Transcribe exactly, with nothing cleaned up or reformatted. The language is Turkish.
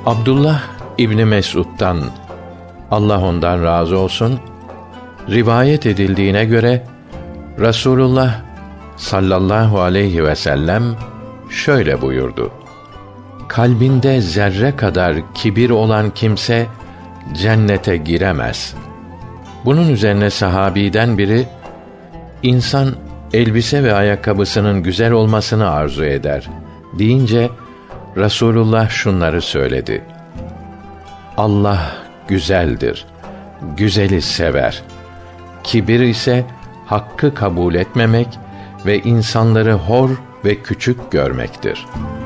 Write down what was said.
Abdullah İbni Mes'ud'dan, Allah ondan razı olsun, rivayet edildiğine göre Rasulullah sallallahu aleyhi ve sellem şöyle buyurdu: kalbinde zerre kadar kibir olan kimse cennete giremez. Bunun üzerine sahabiden biri, insan elbise ve ayakkabısının güzel olmasını arzu eder deyince Rasulullah şunları söyledi: Allah güzeldir, güzeli sever. Kibir ise hakkı kabul etmemek ve insanları hor ve küçük görmektir.